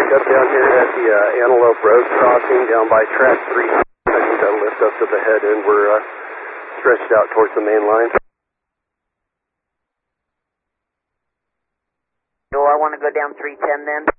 up down here at the Antelope Road crossing down by track 3. I think that'll lift up to the head end. We're stretched out towards the main line. Do I want to go down 310 then?